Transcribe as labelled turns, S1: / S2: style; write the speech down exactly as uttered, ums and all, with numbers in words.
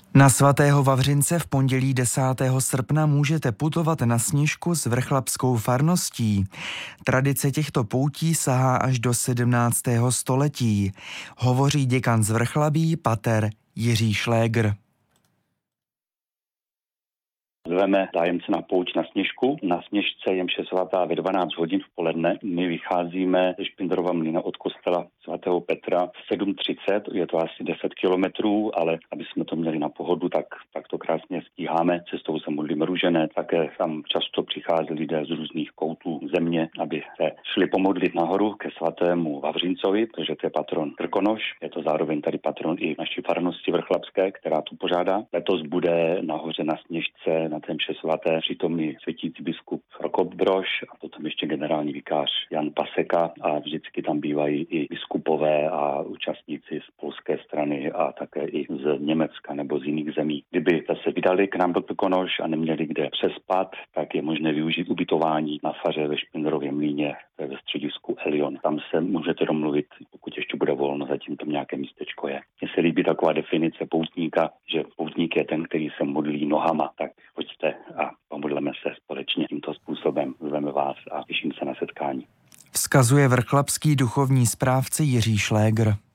S1: Na svatého Vavřince v pondělí desátého srpna můžete putovat na Sněžku s vrchlabskou farností. Tradice těchto poutí sahá až do sedmnáctého století. Hovoří děkan z Vrchlabí pater Jiří Šlégr.
S2: Zveme zájemce na pouť na Sněžku. Na Sněžce je mše svatá ve dvanáct hodin v poledne. My vycházíme ze Špindlerova mlýna od kostela svatého Petra v sedm třicet, je to asi deset kilometrů, ale aby jsme to měli na pohodu, tak, tak to krásně stíháme. Cestou se modlíme růžené, také tam často přichází lidé z různých koutů země, aby se šli pomodlit nahoru ke svatému Vavřincovi, protože to je patron Krkonoš. Je to zároveň tady patron i naší farnosti vrchlabské, která tu pořádá. Letos bude nahoře na Sněžce na té mše svaté přítomný světící biskup Prokop Brož a potom ještě generální vikář Jan Paseka a vždycky tam bývají i biskupové a účastníci z polské strany a také i z Německa nebo z jiných zemí. Kdyby se vydali k nám do Krkonoš a neměli kde přespat, tak je možné využít ubytování na faře ve Špindlerově mlýně ve středisku Elion. Tam se můžete domluvit, pokud ještě bude volno, zatím tam nějaké místečko je. Mně se líbí taková definice poutníka, že poutník je ten, který se modlí nohama, tak pojďte a pomodleme se společně tímto způsobem. Zveme vás a těším se na setkání.
S1: Vzkazuje vrchlabský duchovní správce Jiří Šlégr.